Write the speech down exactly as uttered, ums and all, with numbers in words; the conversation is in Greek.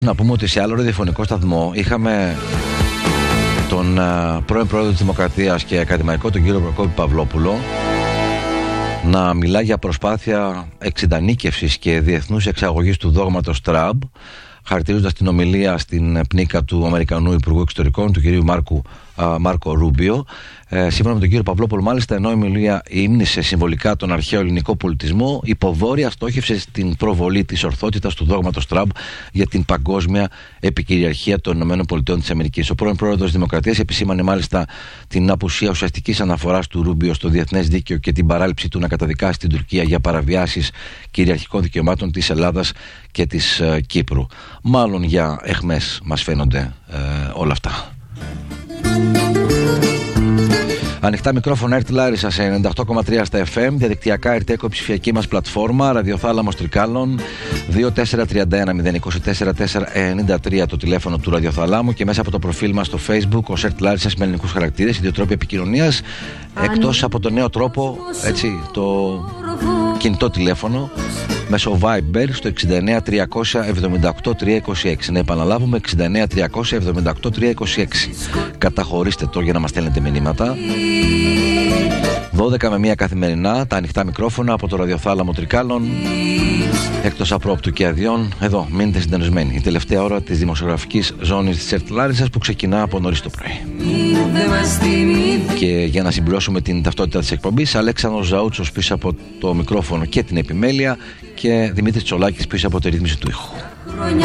Να πούμε ότι σε άλλο ραδιοφωνικό σταθμό είχαμε τον uh, πρώην πρόεδρο της Δημοκρατίας και ακαδημαϊκό, τον κύριο Προκόπη Παυλόπουλο, να μιλά για προσπάθεια εξυντανίκευσης και διεθνούς εξαγωγής του δόγματος Τραμπ, χαρακτηρίζοντας την ομιλία στην πνίκα του Αμερικανού Υπουργού Εξωτερικών, του κυρίου Μάρκου, α, Μάρκο Ρούμπιο. Ε, σύμφωνα με τον κύριο Παυλόπουλο, μάλιστα, ενώ η ομιλία ύμνησε συμβολικά τον αρχαίο ελληνικό πολιτισμό, υποβόρεια στόχευσε στην προβολή της ορθότητας του δόγματος Τραμπ για την παγκόσμια επικυριαρχία των ΗΠΑ. Ο πρώην πρόεδρος της Δημοκρατίας επισήμανε μάλιστα την απουσία ουσιαστικής αναφοράς του Ρούμπιο στο διεθνές δίκαιο και την παράληψη του να καταδικάσει την Τουρκία για παραβιάσεις κυριαρχικών δικαιωμάτων της Ελλάδας και της ε, Κύπρου. Μάλλον για εχμές μας φαίνονται ε, όλα αυτά. Ανοιχτά μικρόφωνα ερτ Λάρισα σε ενενήντα οκτώ κόμμα τρία στα εφ εμ, διαδικτυακά ερτ ψηφιακή μας πλατφόρμα, ραδιοθάλαμος Τρικάλων, δύο τέσσερα τρία ένα μηδέν δύο τέσσερα τέσσερα εννιά τρία το τηλέφωνο του ραδιοθαλάμου, και μέσα από το προφίλ μας στο Facebook ως ερτ Λάρισα με ελληνικούς χαρακτήρες, οι δύο τρόποι επικοινωνίας, εκτός από το νέο τρόπο, έτσι, το κινητό τηλέφωνο μέσω Viber στο εξήντα εννέα τριακόσια εβδομήντα οκτώ τριακόσια είκοσι έξι. Να επαναλάβουμε, εξήντα εννέα τριακόσια εβδομήντα οκτώ τριακόσια είκοσι έξι. Καταχωρήστε το για να μας στέλνετε μηνύματα. δώδεκα με μία καθημερινά τα ανοιχτά μικρόφωνα από το ραδιοθάλαμο Τρικάλων, εκτός απρόπτου και αδειών. Εδώ μείνετε συντονισμένοι. Η τελευταία ώρα της δημοσιογραφικής ζώνης της ερτ Λάρισσας, που ξεκινά από νωρίς το πρωί. Και για να συμπληρώσουμε την ταυτότητα της εκπομπής, Αλέξανδρος Ζαούτσος πίσω από το μικρόφωνο και την επιμέλεια, και Δημήτρης Τσολάκης πίσω από τη ρύθμιση του ήχου.